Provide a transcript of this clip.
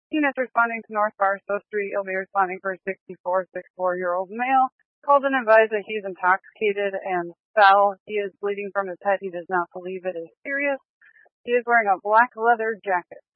Units responding to North Barstow Street. You'll be responding for a 64-year-old male. Called and advised that he is intoxicated and fell. He is bleeding from his head. He does not believe it is serious. He is wearing a black leather jacket.